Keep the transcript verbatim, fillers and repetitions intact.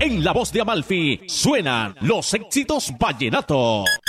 En la voz de Amalfi suenan los éxitos vallenato.